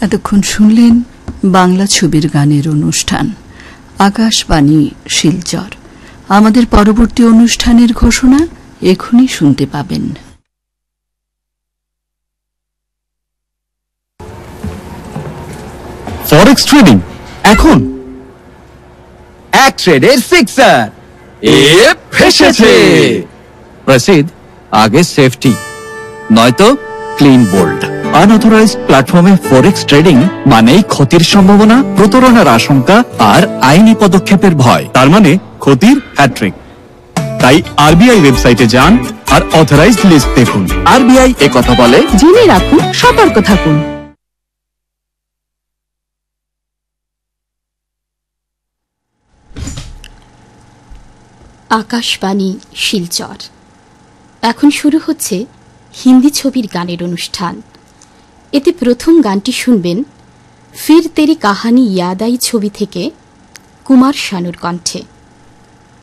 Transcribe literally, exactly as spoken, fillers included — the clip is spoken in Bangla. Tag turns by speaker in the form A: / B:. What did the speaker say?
A: এতক্ষণ শুনলেন বাংলা ছবির গানের অনুষ্ঠান আকাশবাণী শিলচর। আমাদের পরবর্তী অনুষ্ঠানের ঘোষণা এখনই শুনতে পাবেন।
B: ফরেক্স ট্রেডিং এখন
C: এক ট্রেডের সিক্সার এ ফেসেছে।
B: প্রসিদ্ধ আগে সেফটি নয়তো ক্লিন বোল্ড। আনঅথরাইজড প্ল্যাটফর্মে ফরেক্স ট্রেডিং মানেই ক্ষতির সম্ভাবনা, প্রতারণার আশঙ্কা আর আইনি পদক্ষেপের ভয়। তার মানে ক্ষতির হ্যাট্রিক। তাই আরবিআই ওয়েবসাইটে যান আর অথরাইজড লিস্ট দেখুন। আরবিআই এ কথা বলে,
D: জেনে রাখুন, সতর্ক থাকুন। আকাশবাণী শিলচর। এখন শুরু হচ্ছে হিন্দি ছবির গানের অনুষ্ঠান। এতে প্রথম গানটি শুনবেন ফির তেরি কাহানি ইয়াদ আই ছবি থেকে কুমার শানুর কণ্ঠে।